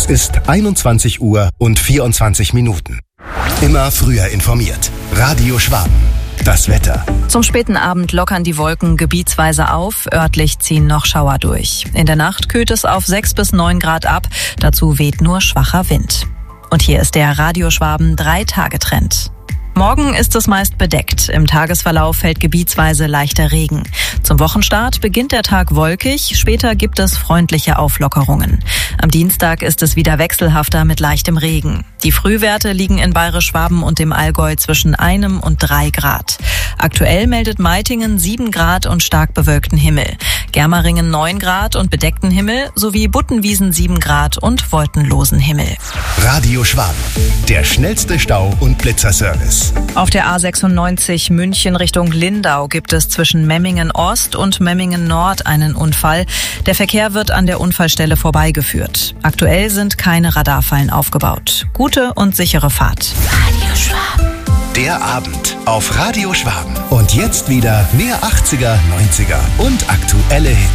ist 21 Uhr und 24 Minuten. Immer früher informiert. Radio Schwaben. Das Wetter. Zum späten Abend lockern die Wolken gebietsweise auf, örtlich ziehen noch Schauer durch. In der Nacht kühlt es auf 6 bis 9 Grad ab, dazu weht nur schwacher Wind. Und hier ist der Radio Schwaben 3-Tage-Trend. Morgen ist es meist bedeckt. Im Tagesverlauf fällt gebietsweise leichter Regen. Zum Wochenstart beginnt der Tag wolkig, später gibt es freundliche Auflockerungen. Am Dienstag ist es wieder wechselhafter mit leichtem Regen. Die Frühwerte liegen in Bayerisch-Schwaben und dem Allgäu zwischen 1 und 3 Grad. Aktuell meldet Meitingen 7 Grad und stark bewölkten Himmel. Germeringen 9 Grad und bedeckten Himmel sowie Buttenwiesen 7 Grad und wolkenlosen Himmel. Radio Schwaben. Der schnellste Stau- und Blitzerservice. Auf der A96 München Richtung Lindau gibt es zwischen Memmingen Ost und Memmingen Nord einen Unfall. Der Verkehr wird an der Unfallstelle vorbeigeführt. Aktuell sind keine Radarfallen aufgebaut. Gute und sichere Fahrt. Radio Schwaben. Der Abend auf Radio Schwaben. Und jetzt wieder mehr 80er, 90er und aktuelle Hits.